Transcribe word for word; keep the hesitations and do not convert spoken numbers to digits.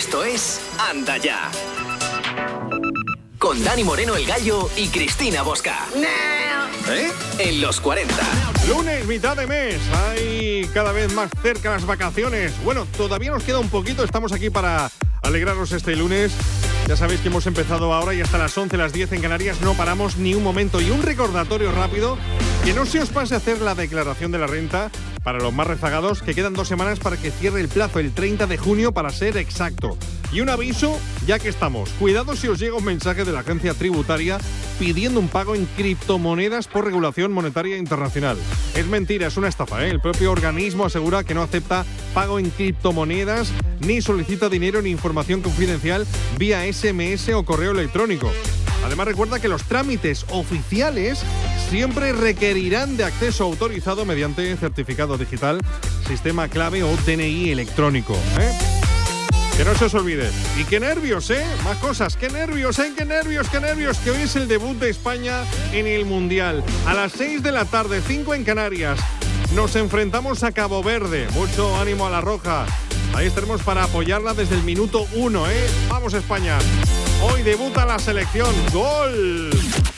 Esto es Anda Ya. Con Dani Moreno el Gallo y Cristina Bosca. ¿Eh? En los cuarenta. Lunes, mitad de mes. Hay cada vez más cerca las vacaciones. Bueno, todavía nos queda un poquito. Estamos aquí para alegraros este lunes. Ya sabéis que hemos empezado ahora y hasta las once, las diez en Canarias no paramos ni un momento. Y un recordatorio rápido, que no se os pase a hacer la declaración de la renta para los más rezagados, que quedan dos semanas para que cierre el plazo, el treinta de junio para ser exacto. Y un aviso, ya que estamos. Cuidado si os llega un mensaje de la agencia tributaria pidiendo un pago en criptomonedas por regulación monetaria internacional. Es mentira, es una estafa, ¿eh? El propio organismo asegura que no acepta pago en criptomonedas, ni solicita dinero ni información confidencial vía ese eme ese o correo electrónico. Además, recuerda que los trámites oficiales siempre requerirán de acceso autorizado mediante certificado digital, sistema clave o de ene i electrónico, ¿eh? Que no se os olvide. Y qué nervios, ¿eh? Más cosas. Qué nervios, ¿eh? Qué nervios, qué nervios. Que hoy es el debut de España en el Mundial. A las seis de la tarde, cinco en Canarias. Nos enfrentamos a Cabo Verde. Mucho ánimo a la roja. Ahí estaremos para apoyarla desde el minuto uno, ¿eh? Vamos, España. Hoy debuta la selección. ¡Gol!